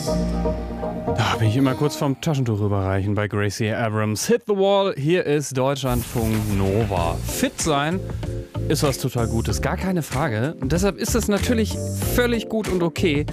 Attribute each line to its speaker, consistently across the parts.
Speaker 1: Da bin ich immer kurz vom Taschentuch rüberreichen bei Gracie Abrams. Hit the Wall, hier ist Deutschlandfunk Nova. Fit sein ist was total Gutes, gar keine Frage. Und deshalb ist es natürlich völlig gut und okay,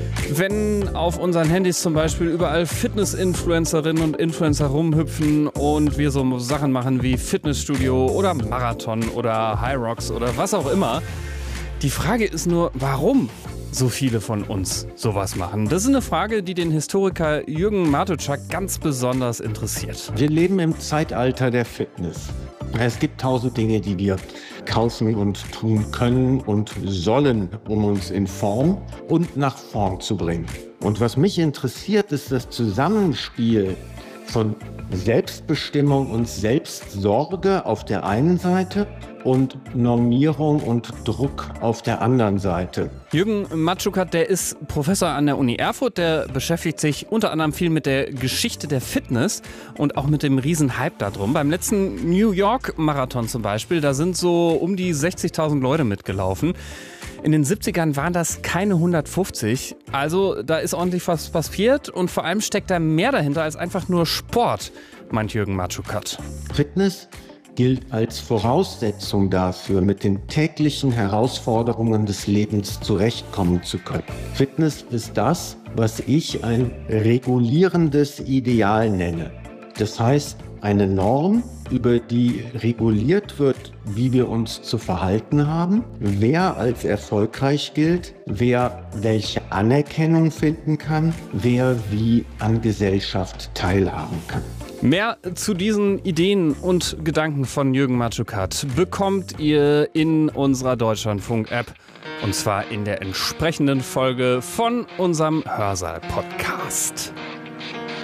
Speaker 1: wenn auf unseren Handys zum Beispiel überall Fitness-Influencerinnen und Influencer rumhüpfen und wir so Sachen machen wie Fitnessstudio oder Marathon oder High Rocks oder was auch immer. Die Frage ist nur, warum so viele von uns sowas machen? Das ist eine Frage, die den Historiker Jürgen Matuschak ganz besonders interessiert.
Speaker 2: Wir leben im Zeitalter der Fitness. Es gibt 1000 Dinge, die wir kaufen und tun können und sollen, um uns in Form und nach Form zu bringen. Und was mich interessiert, ist das Zusammenspiel von Selbstbestimmung und Selbstsorge auf der einen Seite und Normierung und Druck auf der anderen Seite.
Speaker 1: Jürgen Matuschak, der ist Professor an der Uni Erfurt, der beschäftigt sich unter anderem viel mit der Geschichte der Fitness und auch mit dem Riesenhype darum. Beim letzten New York Marathon zum Beispiel, da sind so um die 60.000 Leute mitgelaufen. In den 70ern waren das keine 150. Also da ist ordentlich was passiert und vor allem steckt da mehr dahinter als einfach nur Sport, meint Jürgen Matuschak.
Speaker 2: Fitness gilt als Voraussetzung dafür, mit den täglichen Herausforderungen des Lebens zurechtkommen zu können. Fitness ist das, was ich ein regulierendes Ideal nenne. Das heißt, eine Norm, über die reguliert wird, wie wir uns zu verhalten haben, wer als erfolgreich gilt, wer welche Anerkennung finden kann, wer wie an Gesellschaft teilhaben kann.
Speaker 1: Mehr zu diesen Ideen und Gedanken von Jürgen Matuschak bekommt ihr in unserer Deutschlandfunk-App. Und zwar in der entsprechenden Folge von unserem Hörsaal-Podcast.